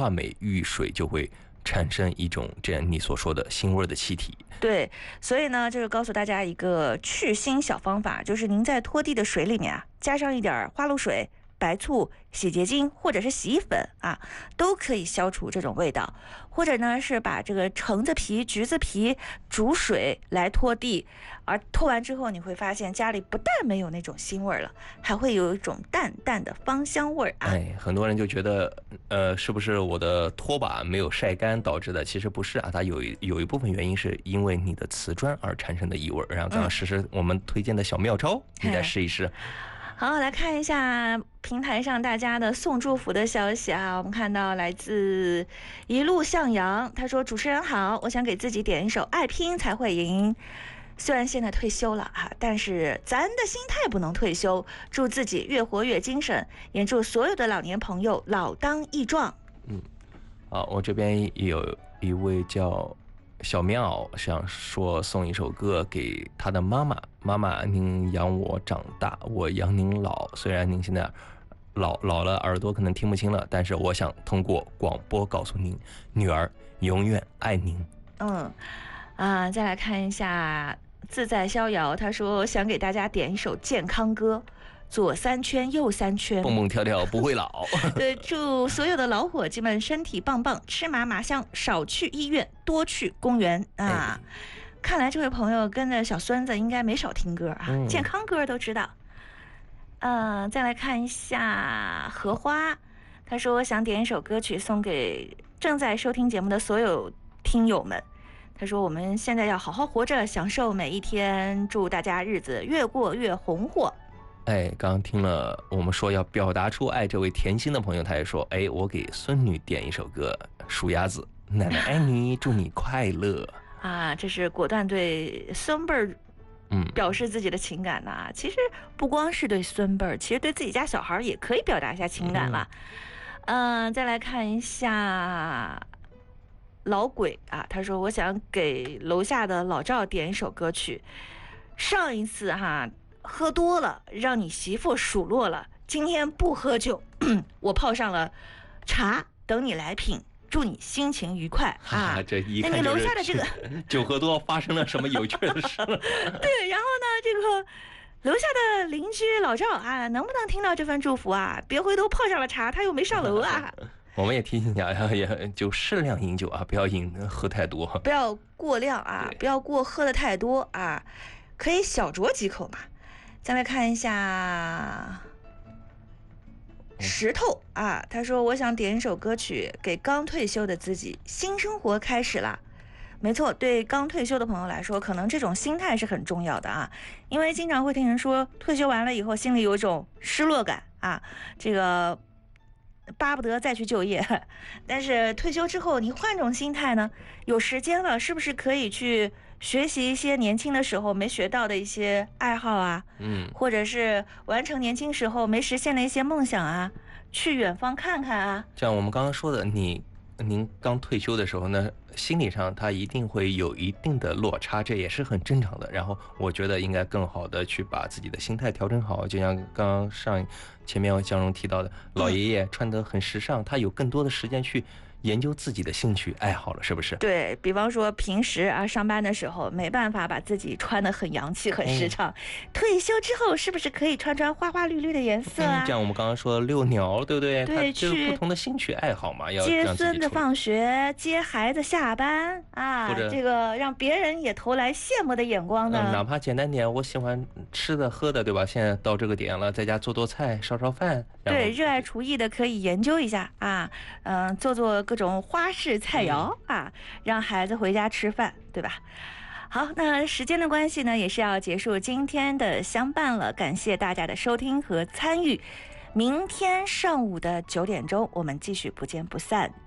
化镁遇水就会产生一种这样你所说的腥味的气体。 对，所以呢，就是告诉大家一个去腥小方法，就是您在拖地的水里面啊，加上一点花露水、白醋、洗洁精或者是洗衣粉啊，都可以消除这种味道。或者呢，是把这个橙子皮、橘子皮煮水来拖地，而拖完之后，你会发现家里不但没有那种腥味了，还会有一种淡淡的芳香味啊。 很多人就觉得，是不是我的拖把没有晒干导致的？其实不是啊，它有一部分原因是因为你的瓷砖而产生的异味。然后刚刚实施我们推荐的小妙招，你再试一试。 好，来看一下平台上大家的送祝福的消息啊。我们看到来自一路向阳，他说：“主持人好，我想给自己点一首《爱拼才会赢》。虽然现在退休了啊，但是咱的心态不能退休。祝自己越活越精神，也祝所有的老年朋友老当益壮。” 好，我这边有一位叫小棉袄，想说送一首歌给他的妈妈。妈妈，您养我长大，我养您老。虽然您现在老了，耳朵可能听不清了，但是我想通过广播告诉您，女儿永远爱您。 再来看一下自在逍遥，他说想给大家点一首健康歌。左3圈右3圈， 蹦蹦跳跳不会老。 对，祝所有的老伙计们身体棒棒，吃嘛嘛香，少去医院，多去公园啊！看来这位朋友跟着小孙子应该没少听歌啊，健康歌都知道。再来看一下荷花，他说想点一首歌曲送给正在收听节目的所有听友们。他说我们现在要好好活着，享受每一天，祝大家日子越过越红火。 刚刚听了我们说要表达出爱，这位甜心的朋友他也说，我给孙女点一首歌，数鸭子，奶奶爱你，祝你快乐啊！这是果断对孙辈儿表示自己的情感呐。其实不光是对孙辈儿，其实对自己家小孩也可以表达一下情感了。再来看一下老鬼啊，他说我想给楼下的老赵点一首歌曲，上一次喝多了，让你媳妇数落了。今天不喝酒，我泡上了茶，等你来品，祝你心情愉快啊！ 这一看就是楼下的这个酒喝多发生了什么有趣的事了？ 对，然后呢，这个楼下的邻居老赵啊，能不能听到这份祝福啊？别回头泡上了茶，他又没上楼啊！ 我们也提醒大家，也就适量饮酒啊，不要喝太多， 不要过量啊，不要喝的太多啊，可以小酌几口嘛。再来看一下石头啊，他说我想点一首歌曲给刚退休的自己，新生活开始啦。没错，对刚退休的朋友来说，可能这种心态是很重要的啊，因为经常会听人说退休完了以后心里有一种失落感啊，这个巴不得再去就业。但是退休之后你换种心态呢，有时间了，是不是可以去学习一些年轻的时候没学到的一些爱好啊，或者是完成年轻时候没实现的一些梦想啊，去远方看看啊。 像我们刚刚说的，您刚退休的时候呢，心理上他一定会有一定的落差，这也是很正常的。然后我觉得应该更好的去把自己的心态调整好，就像刚刚前面江荣提到的，老爷爷穿得很时尚，他有更多的时间去研究自己的兴趣爱好了，是不是？ 对，比方说平时上班的时候没办法把自己穿得很洋气很时尚，退休之后是不是可以穿花花绿绿的颜色啊？ 像我们刚刚说遛鸟，对不对？ 对， 去不同的兴趣爱好嘛，要接孙子放学，接孩子下班啊， 或者这个让别人也投来羡慕的眼光呢。 哪怕简单点，我喜欢吃的喝的，对吧？现在到这个点了，在家做菜，烧饭。 对，热爱厨艺的可以研究一下啊，做各种花式菜肴啊，让孩子回家吃饭，对吧？好，那时间的关系呢，也是要结束今天的相伴了，感谢大家的收听和参与。明天上午的9点钟，我们继续不见不散。